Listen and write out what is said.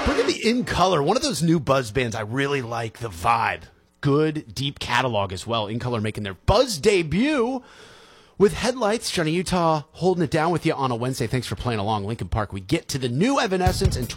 Look at the In Color, one of those new Buzz bands. I really like the vibe. Good, deep catalog as well. In Color making their Buzz debut with Headlights. Johnny Utah holding it down with you on a Wednesday. Thanks for playing along. Linkin Park. We get to the new Evanescence and